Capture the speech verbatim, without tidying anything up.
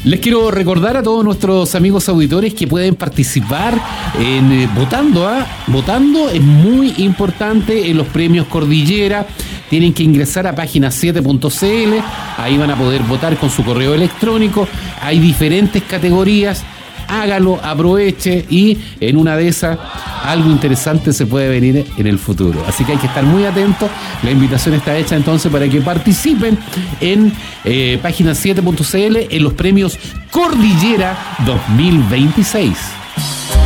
Les quiero recordar a todos nuestros amigos auditores que pueden participar en eh, votando. ¿ah? Votando es muy importante en los premios Cordillera. Tienen que ingresar a página siete punto c l. Ahí van a poder votar con su correo electrónico. Hay diferentes categorías. Hágalo, aproveche y en una de esas algo interesante se puede venir en el futuro. Así que hay que estar muy atentos. La invitación está hecha entonces para que participen en eh, página siete punto c l en los premios Cordillera dos mil veintiséis.